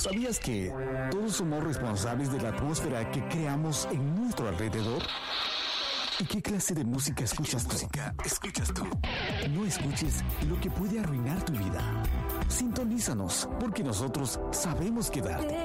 ¿Sabías que todos somos responsables de la atmósfera que creamos en nuestro alrededor? ¿Y qué clase de música escuchas tú? No escuches lo que puede arruinar tu vida. Sintonízanos, porque nosotros sabemos qué darte.